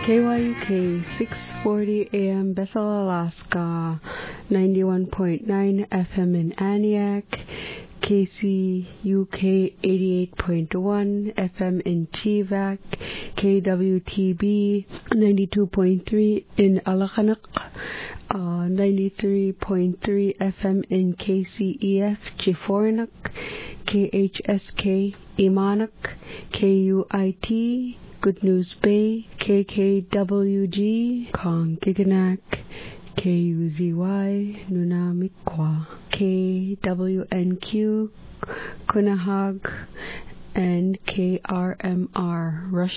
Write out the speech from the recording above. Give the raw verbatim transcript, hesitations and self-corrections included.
K Y U K six forty A M Bethel, Alaska, ninety-one point nine F M in Aniak, K C U K eighty-eight point one F M in Chivac, K W T B ninety-two point three in Alakanak, uh, ninety-three point three F M in K C E F Chifornak, K H S K Imanak, K U I T Good News Bay, K K W G Kongkiganak, K U Z Y Nunamikwa, K W N Q Kunahag, and K R M R Russian